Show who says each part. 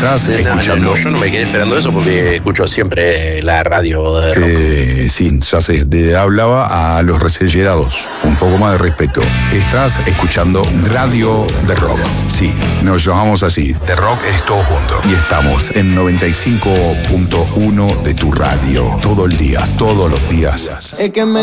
Speaker 1: Estás escuchando...
Speaker 2: No, yo no me quedé esperando eso porque escucho siempre la radio de rock.
Speaker 1: Sí, ya sé, le hablaba a los resellerados. Un poco más de respeto. Estás escuchando Radio de Rock. Sí, nos llamamos así. The Rock es todo junto. Y estamos en 95.1 de tu radio. Todo el día, todos los días.
Speaker 3: Es que me